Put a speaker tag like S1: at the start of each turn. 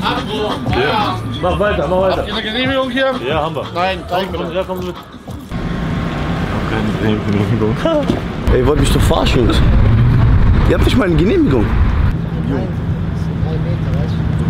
S1: Ja. Mach weiter, mach weiter.
S2: Habt ihr eine Genehmigung hier?
S1: Ja, haben wir.
S2: Nein, zeig mir.
S1: Ja, komm mit. Keine Genehmigung.
S3: Ey, ihr wollt mich doch verarschen. Ihr habt nicht mal eine Genehmigung.
S4: Nein, 3 Meter, weißt du?